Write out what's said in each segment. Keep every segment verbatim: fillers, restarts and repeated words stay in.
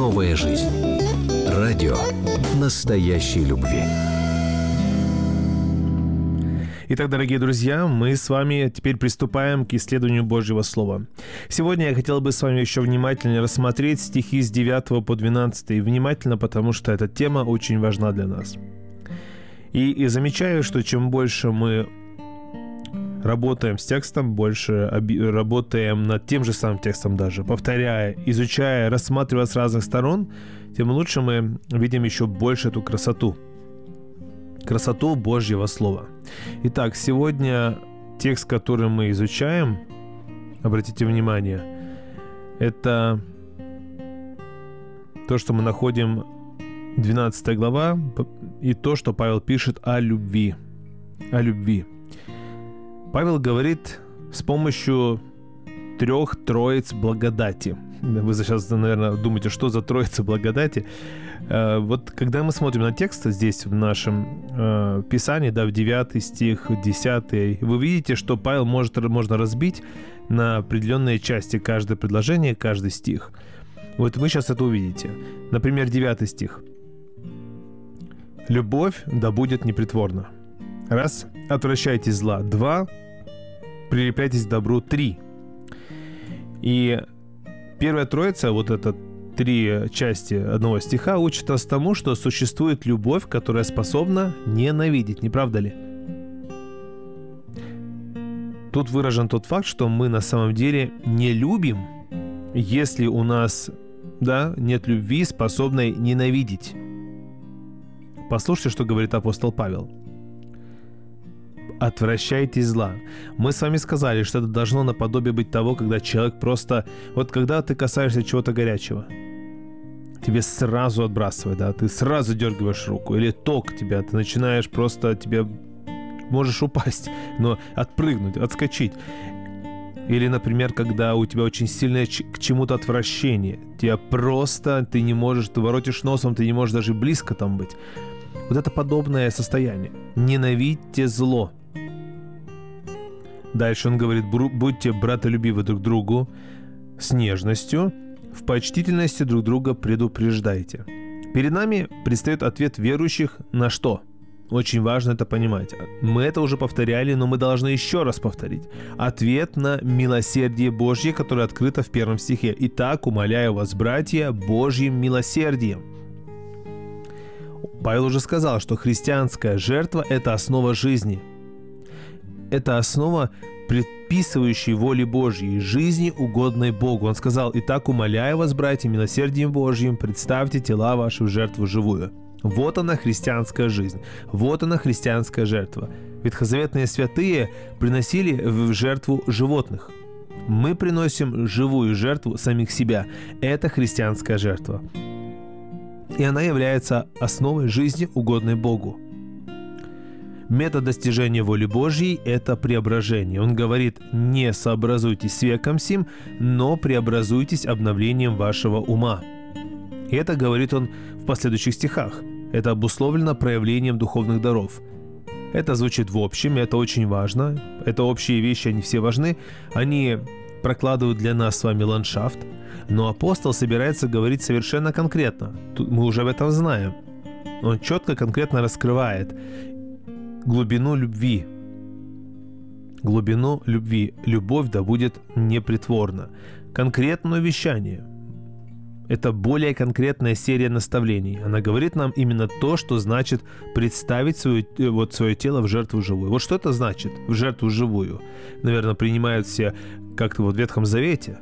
Новая жизнь. Радио настоящей любви. Итак, дорогие друзья, мы с вами теперь приступаем к исследованию Божьего Слова. Сегодня я хотел бы с вами еще внимательнее рассмотреть стихи с девятого по двенадцатый. Внимательно, потому что эта тема очень важна для нас. И, и замечаю, что чем больше мы работаем с текстом, больше оби- работаем над тем же самым текстом даже, повторяя, изучая, рассматривая с разных сторон, тем лучше мы видим еще больше эту красоту. Красоту Божьего Слова. Итак, сегодня текст, который мы изучаем, обратите внимание, это то, что мы находим, двенадцатая глава, и то, что Павел пишет о любви. О любви. Павел говорит с помощью трех троиц благодати. Вы сейчас, наверное, думаете, что за троица благодати. Вот когда мы смотрим на текст здесь в нашем э, Писании, да, в девятый стих, десятый, вы видите, что Павел может, можно разбить на определенные части каждое предложение, каждый стих. Вот вы сейчас это увидите. Например, девятый стих. «Любовь да будет непритворна». Раз. «Отвращайтесь зла». Два. «Прилепляйтесь к добру». Три. И первая троица, вот это три части одного стиха, учат нас тому, что существует любовь, которая способна ненавидеть. Не правда ли? Тут выражен тот факт, что мы на самом деле не любим, если у нас, да, нет любви, способной ненавидеть. Послушайте, что говорит апостол Павел. «Отвращайтесь зла». Мы с вами сказали, что это должно наподобие быть того, когда человек просто... Вот когда ты касаешься чего-то горячего, тебе сразу отбрасывает, да, ты сразу дергиваешь руку, или ток тебя, ты начинаешь просто, тебе можешь упасть, но отпрыгнуть, отскочить. Или, например, когда у тебя очень сильное к чему-то отвращение, тебя просто, ты не можешь, ты воротишь носом, ты не можешь даже близко там быть. Вот это подобное состояние. Ненавидьте зло. Дальше он говорит, будьте братолюбивы друг другу с нежностью, в почтительности друг друга предупреждайте. Перед нами предстает ответ верующих на что? Очень важно это понимать. Мы это уже повторяли, но мы должны еще раз повторить. Ответ на милосердие Божье, которое открыто в первом стихе. «Итак, умоляю вас, братья, Божьим милосердием». Павел уже сказал, что христианская жертва – это основа жизни. Это основа, предписывающей воле Божьей, жизни, угодной Богу. Он сказал: «Итак, умоляю вас, братья, милосердием Божьим, представьте тела ваши в жертву живую». Вот она, христианская жизнь. Вот она, христианская жертва. Ветхозаветные святые приносили в жертву животных. Мы приносим живую жертву самих себя. Это христианская жертва. И она является основой жизни, угодной Богу. Метод достижения воли Божьей – это преображение. Он говорит: не сообразуйтесь с веком сим, но преобразуйтесь обновлением вашего ума. И это говорит он в последующих стихах. Это обусловлено проявлением духовных даров. Это звучит в общем, это очень важно. Это общие вещи, они все важны. Они прокладывают для нас с вами ландшафт. Но апостол собирается говорить совершенно конкретно. Тут мы уже об этом знаем. Он четко, конкретно раскрывает глубину любви. Глубину любви. Любовь да будет непритворна. Конкретное увещание. Это более конкретная серия наставлений. Она говорит нам именно то, что значит представить свое, вот, свое тело в жертву живую. Вот что это значит в жертву живую? Наверное, принимают все как-то вот в Ветхом Завете.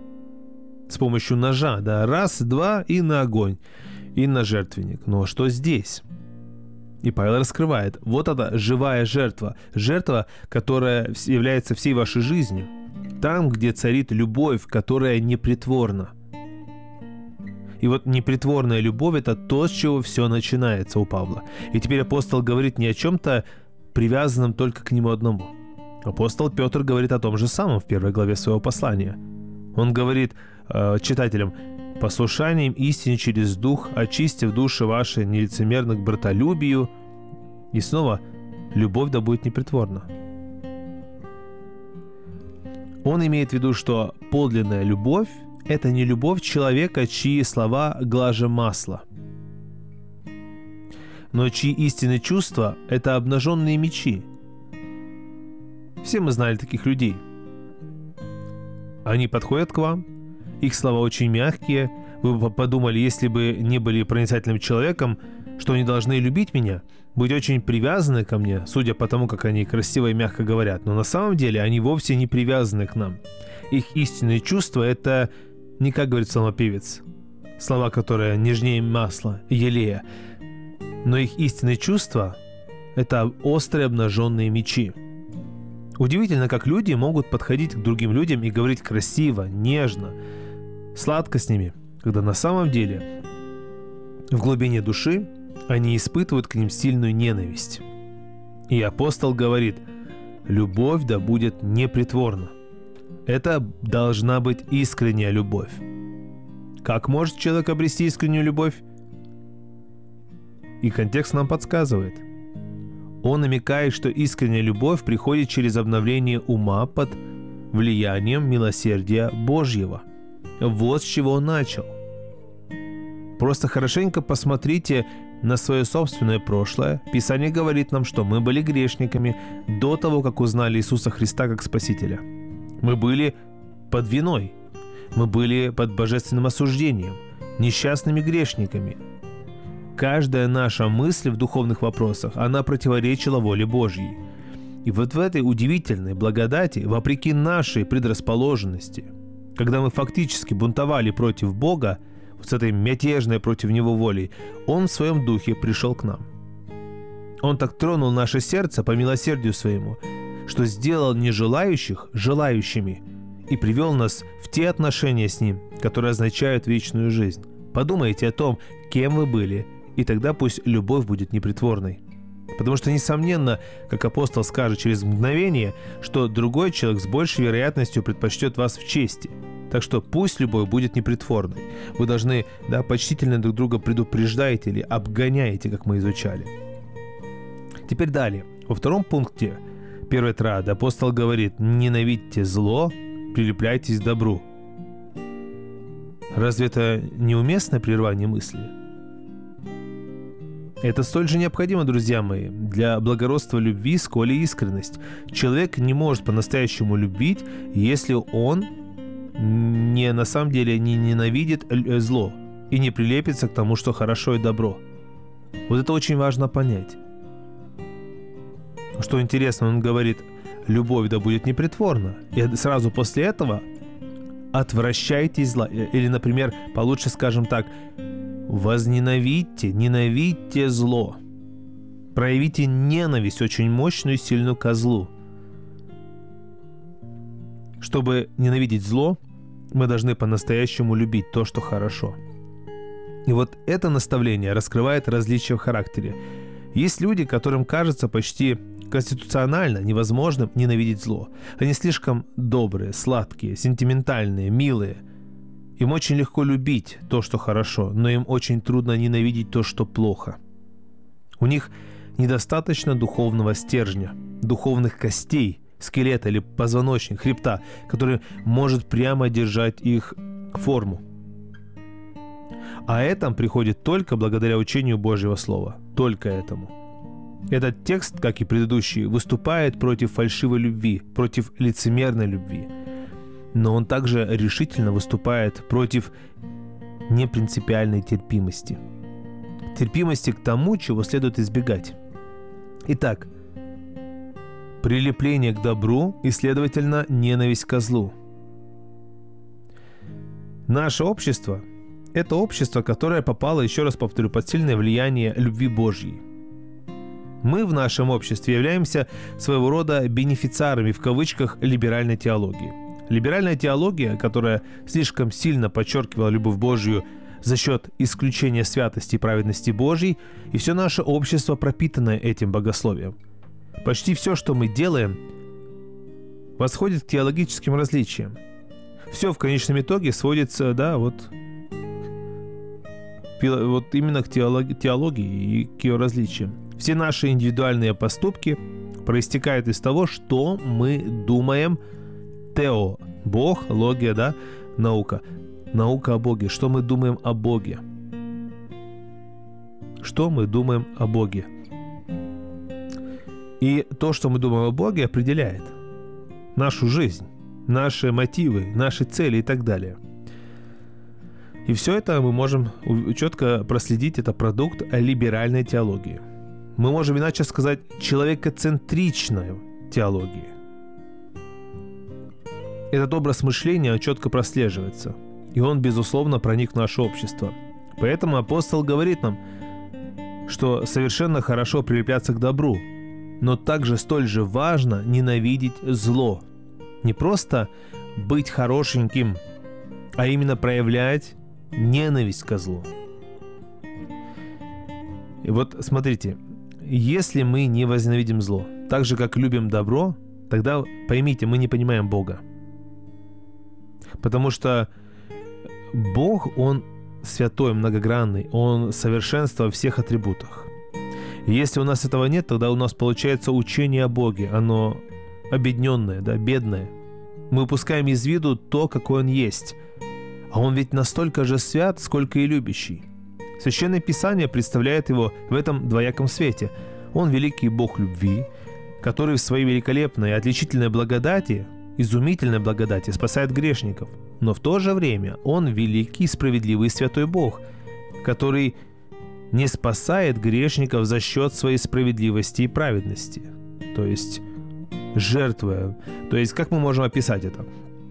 С помощью ножа, да, раз, два и на огонь, и на жертвенник. Но что здесь? И Павел раскрывает. Вот это живая жертва. Жертва, которая является всей вашей жизнью. Там, где царит любовь, которая непритворна. И вот непритворная любовь – это то, с чего все начинается у Павла. И теперь апостол говорит не о чем-то привязанном только к нему одному. Апостол Петр говорит о том же самом в первой главе своего послания. Он говорит э, читателям: «Послушанием истине через дух, очистив души ваши нелицемерно к братолюбию». И снова «любовь да будет непритворна». Он имеет в виду, что подлинная любовь – это не любовь человека, чьи слова глаже масла, но чьи истинные чувства – это обнаженные мечи. Все мы знали таких людей. Они подходят к вам, их слова очень мягкие. Вы бы подумали, если бы не были проницательным человеком, что они должны любить меня, быть очень привязаны ко мне, судя по тому, как они красиво и мягко говорят. Но на самом деле они вовсе не привязаны к нам. Их истинные чувства – это не, как говорит псалмопевец, слова, которые нежнее масла, елея, но их истинные чувства – это острые обнаженные мечи. Удивительно, как люди могут подходить к другим людям и говорить красиво, нежно, сладко с ними, когда на самом деле в глубине души они испытывают к ним сильную ненависть. И апостол говорит: «Любовь да будет непритворна». Это должна быть искренняя любовь. Как может человек обрести искреннюю любовь? И контекст нам подсказывает. Он намекает, что искренняя любовь приходит через обновление ума под влиянием милосердия Божьего. Вот с чего он начал. Просто хорошенько посмотрите на свое собственное прошлое. Писание говорит нам, что мы были грешниками до того, как узнали Иисуса Христа как Спасителя. Мы были под виной. Мы были под божественным осуждением, несчастными грешниками. Каждая наша мысль в духовных вопросах, она противоречила воле Божьей. И вот в этой удивительной благодати, вопреки нашей предрасположенности, когда мы фактически бунтовали против Бога, с этой мятежной против Него волей, Он в Своем Духе пришел к нам. Он так тронул наше сердце по милосердию Своему, что сделал нежелающих желающими и привел нас в те отношения с Ним, которые означают вечную жизнь. Подумайте о том, кем вы были, и тогда пусть любовь будет непритворной. Потому что, несомненно, как апостол скажет через мгновение, что другой человек с большей вероятностью предпочтет вас в чести. Так что пусть любовь будет непритворной. Вы должны, да, почтительно друг друга предупреждаете или обгоняете, как мы изучали. Теперь далее. Во втором пункте первой триады апостол говорит: ненавидьте зло, прилепляйтесь к добру. Разве это неуместное прервание мысли? Это столь же необходимо, друзья мои, для благородства любви, сколь и искренность. Человек не может по-настоящему любить, если он не на самом деле не ненавидит зло и не прилепится к тому, что хорошо и добро. Вот это очень важно понять. Что интересно, он говорит: любовь да будет непритворна. И сразу после этого отвращайтесь зла. Или, например, получше скажем так: возненавидьте, ненавидьте зло. Проявите ненависть очень мощную и сильную ко злу. Чтобы ненавидеть зло, мы должны по-настоящему любить то, что хорошо. И вот это наставление раскрывает различия в характере. Есть люди, которым кажется почти конституционально невозможным ненавидеть зло. Они слишком добрые, сладкие, сентиментальные, милые. Им очень легко любить то, что хорошо, но им очень трудно ненавидеть то, что плохо. У них недостаточно духовного стержня, духовных костей, скелета или позвоночника, хребта, который может прямо держать их форму. А это приходит только благодаря учению Божьего Слова. Только этому. Этот текст, как и предыдущий, выступает против фальшивой любви, против лицемерной любви. Но он также решительно выступает против непринципиальной терпимости. Терпимости к тому, чего следует избегать. Итак, прилепление к добру и, следовательно, ненависть ко злу. Наше общество – это общество, которое попало, еще раз повторю, под сильное влияние любви Божьей. Мы в нашем обществе являемся своего рода бенефициарами, в кавычках, либеральной теологии. Либеральная теология, которая слишком сильно подчеркивала любовь Божью за счет исключения святости и праведности Божьей, и все наше общество пропитано этим богословием. Почти все, что мы делаем, восходит к теологическим различиям. Все в конечном итоге сводится, да, вот, вот именно к теологии, теологии и к ее различиям. Все наши индивидуальные поступки проистекают из того, что мы думаем. Тео – Бог, логия, да, наука. Наука о Боге. Что мы думаем о Боге? Что мы думаем о Боге? И то, что мы думаем о Боге, определяет нашу жизнь, наши мотивы, наши цели и так далее. И все это мы можем четко проследить. Это продукт либеральной теологии. Мы можем иначе сказать человекоцентричной теологии. Этот образ мышления четко прослеживается. И он, безусловно, проник в наше общество. Поэтому апостол говорит нам, что совершенно хорошо прилепляться к добру, но также столь же важно ненавидеть зло. Не просто быть хорошеньким, а именно проявлять ненависть ко злу. И вот смотрите, если мы не возненавидим зло, так же как любим добро, тогда поймите, мы не понимаем Бога. Потому что Бог, Он святой, многогранный, Он совершенство во всех атрибутах. И если у нас этого нет, тогда у нас получается учение о Боге, оно обедненное, да, бедное. Мы упускаем из виду то, какой Он есть. А Он ведь настолько же свят, сколько и любящий. Священное Писание представляет Его в этом двояком свете. Он великий Бог любви, который в своей великолепной и отличительной благодати, изумительной благодати, спасает грешников. Но в то же время Он великий, справедливый и святой Бог, который не спасает грешников за счет своей справедливости и праведности. То есть жертвуя. То есть как мы можем описать это?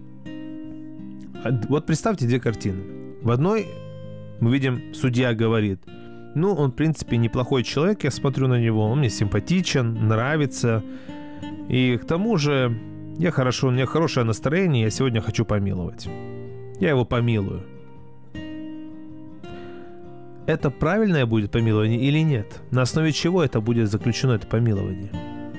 Вот представьте две картины. В одной мы видим, судья говорит: ну, он, в принципе, неплохой человек, я смотрю на него, он мне симпатичен, нравится. И к тому же, я хорошо, у меня хорошее настроение, я сегодня хочу помиловать. Я его помилую. Это правильное будет помилование или нет? На основе чего это будет заключено, это помилование?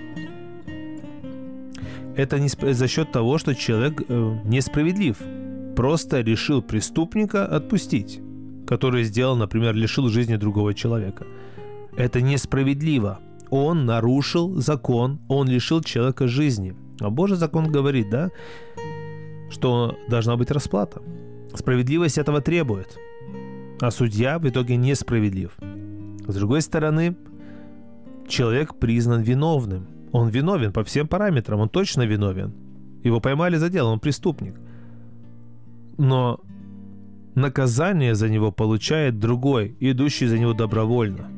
Это не за счет того, что человек э, несправедлив. Просто решил преступника отпустить, который сделал, например, лишил жизни другого человека. Это несправедливо. Он нарушил закон, он лишил человека жизни. А Божий закон говорит, да, что должна быть расплата. Справедливость этого требует. А судья в итоге несправедлив. С другой стороны, человек признан виновным. Он виновен по всем параметрам, он точно виновен. Его поймали за дело, он преступник. Но наказание за него получает другой, идущий за него добровольно.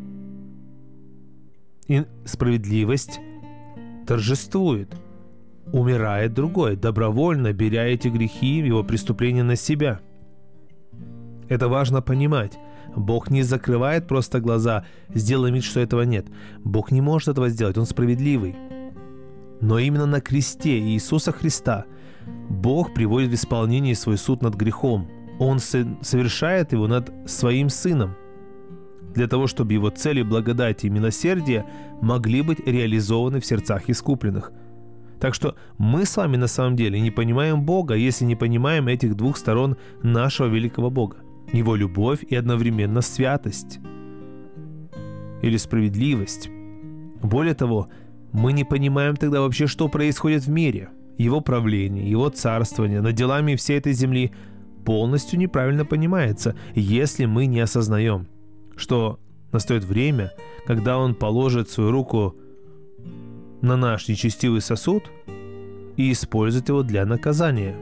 И справедливость торжествует. Умирает другой, добровольно беря эти грехи, его преступления на себя. Это важно понимать. Бог не закрывает просто глаза, сделай вид, что этого нет. Бог не может этого сделать, Он справедливый. Но именно на кресте Иисуса Христа Бог приводит в исполнение свой суд над грехом. Он совершает его над своим Сыном, для того, чтобы его цели благодати и милосердия могли быть реализованы в сердцах искупленных. Так что мы с вами на самом деле не понимаем Бога, если не понимаем этих двух сторон нашего великого Бога. Его любовь и одновременно святость или справедливость. Более того, мы не понимаем тогда вообще, что происходит в мире. Его правление, его царствование над делами всей этой земли полностью неправильно понимается, если мы не осознаем, что настает время, когда Он положит свою руку на наш нечестивый сосуд и использует его для наказания.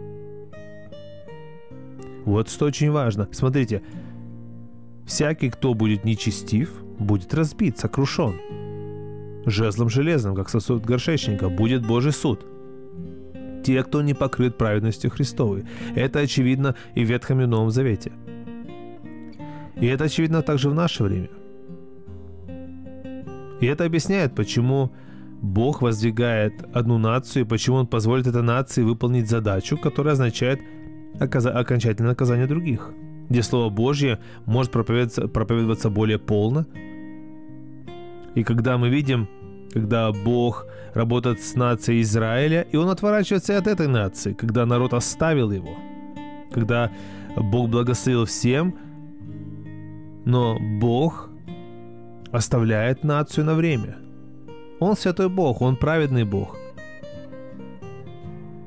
Вот что очень важно. Смотрите, всякий, кто будет нечестив, будет разбит, сокрушен. Жезлом железным, как сосуд горшечника, будет Божий суд. Те, кто не покрыт праведностью Христовой. Это очевидно и в Ветхом и Новом Завете. И это очевидно также в наше время. И это объясняет, почему Бог воздвигает одну нацию, и почему Он позволит этой нации выполнить задачу, которая означает оказ... окончательное наказание других, где Слово Божье может проповедоваться, проповедоваться более полно. И когда мы видим, когда Бог работает с нацией Израиля, и Он отворачивается и от этой нации, когда народ оставил его, когда Бог благословил всем, но Бог оставляет нацию на время. Он святой Бог, Он праведный Бог.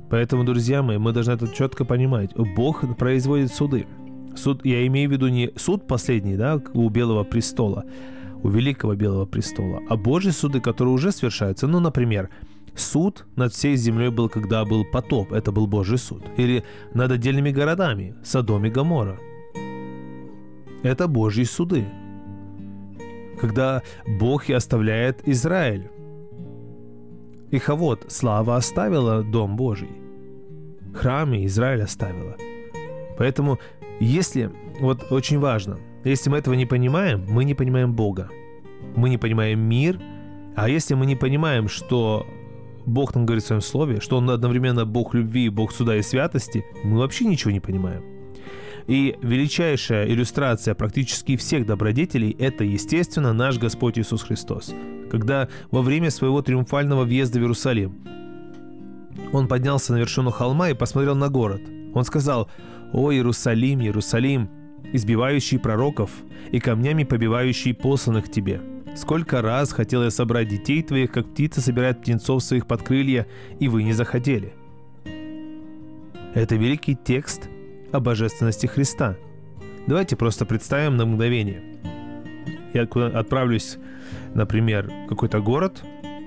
Поэтому, друзья мои, мы должны это четко понимать. Бог производит суды. Суд, я имею в виду не суд последний, да, у Белого престола, у Великого Белого престола, а Божьи суды, которые уже свершаются. Ну, например, суд над всей землей был, когда был потоп. Это был Божий суд. Или над отдельными городами, Содом и Гоморра. Это Божьи суды. Когда Бог и оставляет Израиль. Ихавод, слава оставила Дом Божий. Храме Израиль оставила. Поэтому, если, вот очень важно, если мы этого не понимаем, мы не понимаем Бога. Мы не понимаем мир. А если мы не понимаем, что Бог нам говорит в своем слове, что Он одновременно Бог любви, Бог суда и святости, мы вообще ничего не понимаем. И величайшая иллюстрация практически всех добродетелей – это, естественно, наш Господь Иисус Христос. Когда во время своего триумфального въезда в Иерусалим Он поднялся на вершину холма и посмотрел на город. Он сказал: «О, Иерусалим, Иерусалим, избивающий пророков и камнями побивающий посланных тебе! Сколько раз хотел я собрать детей твоих, как птица собирает птенцов своих под крылья, и вы не захотели». Это великий текст о божественности Христа. Давайте просто представим на мгновение. Я отправлюсь, например, в какой-то город,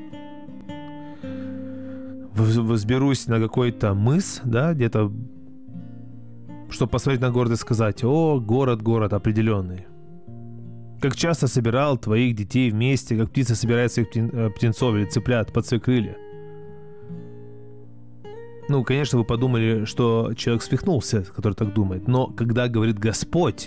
взберусь на какой-то мыс, да, где-то, чтобы посмотреть на город и сказать: «О, город, город определенный. Как часто собирал твоих детей вместе, как птица собирает своих птенцов или цыплят под свои крылья». Ну, конечно, вы подумали, что человек свихнулся, который так думает. Но когда говорит Господь,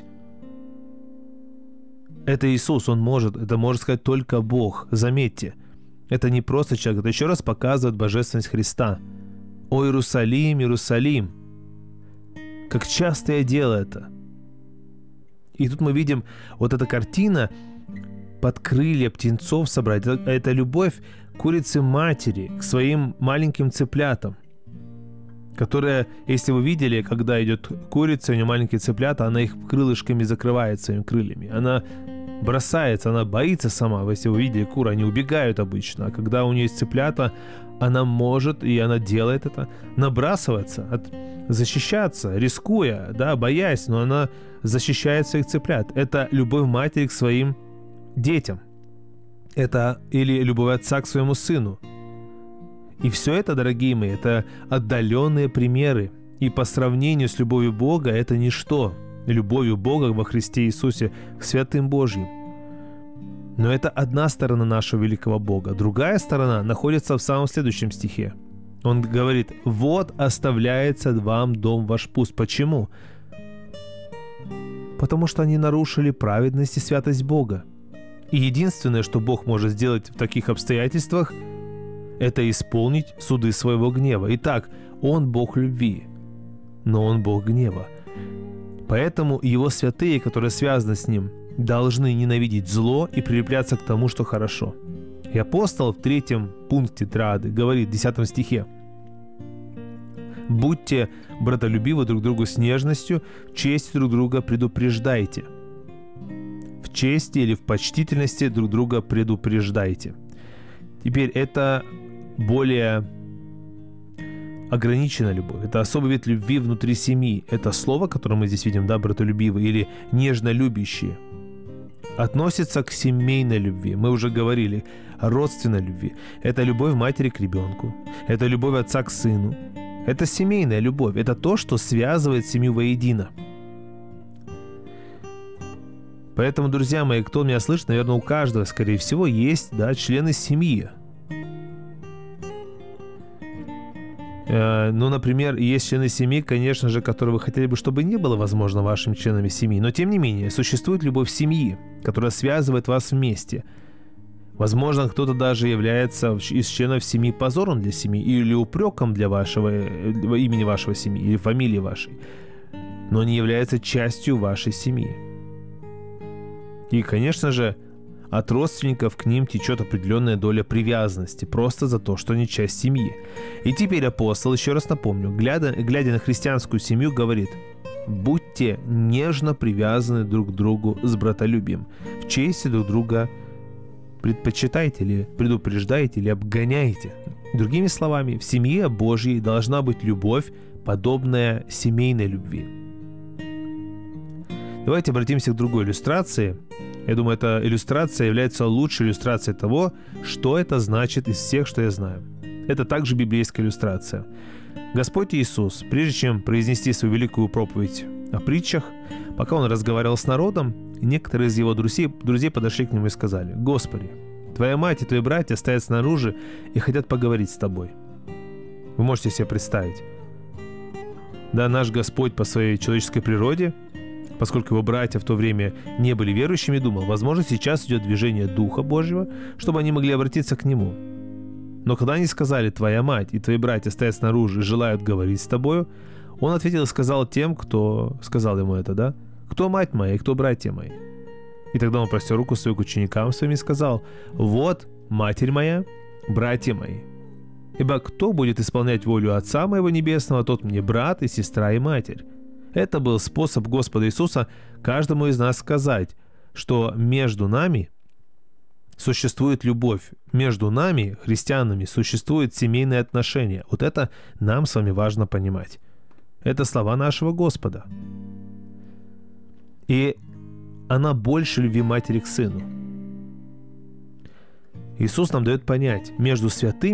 это Иисус, Он может, это может сказать только Бог. Заметьте, это не просто человек, это еще раз показывает божественность Христа. «О, Иерусалим, Иерусалим, как часто я делал это». И тут мы видим вот эта картина под крылья птенцов собрать. Это, это любовь курицы-матери к своим маленьким цыплятам, которая, если вы видели, когда идет курица, у нее маленькие цыплята, она их крылышками закрывает своими крыльями. Она бросается, она боится сама. Если вы видели куры, они убегают обычно. А когда у нее есть цыплята, она может, и она делает это, набрасываться, от, защищаться, рискуя, да, боясь, но она защищает своих цыплят. Это любовь матери к своим детям. Это или любовь отца к своему сыну. И все это, дорогие мои, это отдаленные примеры. И по сравнению с любовью Бога это ничто. Любовью Бога во Христе Иисусе к святым Божьим. Но это одна сторона нашего великого Бога. Другая сторона находится в самом следующем стихе. Он говорит: «Вот оставляется вам дом ваш пуст». Почему? Потому что они нарушили праведность и святость Бога. И единственное, что Бог может сделать в таких обстоятельствах, это исполнить суды своего гнева. Итак, Он Бог любви, но Он Бог гнева. Поэтому Его святые, которые связаны с Ним, должны ненавидеть зло и прилепляться к тому, что хорошо. И апостол в третьем пункте триады говорит, в десятом стихе: «Будьте братолюбивы друг другу с нежностью, в честь друг друга предупреждайте». В чести или в почтительности друг друга предупреждайте. Теперь это более ограниченная любовь. Это особый вид любви внутри семьи. Это слово, которое мы здесь видим, да, братолюбивые или нежно любящие, относится к семейной любви. Мы уже говорили о родственной любви. Это любовь матери к ребенку. Это любовь отца к сыну. Это семейная любовь. Это то, что связывает семью воедино. Поэтому, друзья мои, кто меня слышит, наверное, у каждого, скорее всего, есть, да, члены семьи. Э, ну, например, есть члены семьи, конечно же, которые вы хотели бы, чтобы не было, возможно, вашими членами семьи. Но, тем не менее, существует любовь семьи, которая связывает вас вместе. Возможно, кто-то даже является из членов семьи позором для семьи или упреком для вашего, имени вашего семьи или фамилии вашей, но не является частью вашей семьи. И, конечно же, от родственников к ним течет определенная доля привязанности, просто за то, что они часть семьи. И теперь апостол, еще раз напомню, глядя, глядя на христианскую семью, говорит: «Будьте нежно привязаны друг к другу с братолюбием, в чести друг друга предпочитаете или предупреждаете или обгоняете. Другими словами, в семье Божьей должна быть любовь, подобная семейной любви. Давайте обратимся к другой иллюстрации. Я думаю, эта иллюстрация является лучшей иллюстрацией того, что это значит из всех, что я знаю. Это также библейская иллюстрация. Господь Иисус, прежде чем произнести свою великую проповедь о притчах, пока Он разговаривал с народом, некоторые из Его друзей, друзей подошли к Нему и сказали: «Господи, Твоя мать и Твои братья стоят снаружи и хотят поговорить с Тобой». Вы можете себе представить. Да, наш Господь по своей человеческой природе, поскольку Его братья в то время не были верующими, думал, возможно, сейчас идет движение Духа Божьего, чтобы они могли обратиться к Нему. Но когда они сказали: «Твоя мать и Твои братья стоят снаружи и желают говорить с Тобою», Он ответил и сказал тем, кто сказал Ему это, да? «Кто мать моя и кто братья мои?» И тогда Он простер руку свою к ученикам своим и сказал: «Вот матерь моя, братья мои. Ибо кто будет исполнять волю Отца моего Небесного, тот мне брат и сестра и матерь». Это был способ Господа Иисуса каждому из нас сказать, что между нами существует любовь, между нами, христианами, существуют семейные отношения. Вот это нам с вами важно понимать. Это слова нашего Господа. И она больше любви матери к сыну. Иисус нам дает понять, между святыми